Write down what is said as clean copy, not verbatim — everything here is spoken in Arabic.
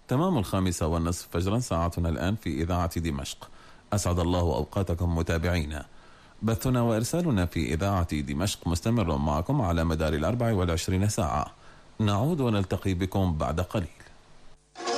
تمام 5:30 فجرا ساعتنا الآن في إذاعة دمشق. أسعد الله أوقاتكم متابعينا. بثنا وإرسالنا في إذاعة دمشق مستمر معكم على مدار 24 ساعة. نعود ونلتقي بكم بعد قليل.